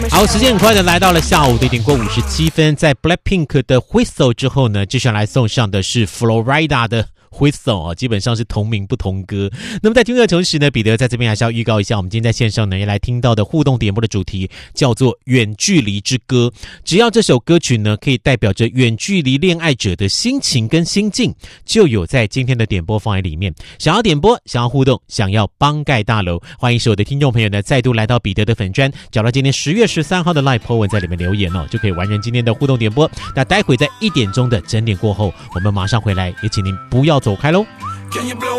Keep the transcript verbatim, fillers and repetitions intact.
好，时间很快的来到了下午的一点过五十七分，在 Blackpink 的 Whistle 之后呢，接下来送上的是 Florida 的Whistle 基本上是同名不同歌。那么在听歌的同时呢，彼得在这边还是要预告一下，我们今天在线上呢要来听到的互动点播的主题叫做远距离之歌。只要这首歌曲呢可以代表着远距离恋爱者的心情跟心境，就有在今天的点播放在里面。想要点播，想要互动，想要帮盖大楼，欢迎所有的听众朋友呢再度来到彼得的粉专，找到今天十月十三号的 Live po 文，在里面留言哦，就可以完成今天的互动点播。那待会在一点钟的整点过后，我们马上回来，也请您不要走开喽。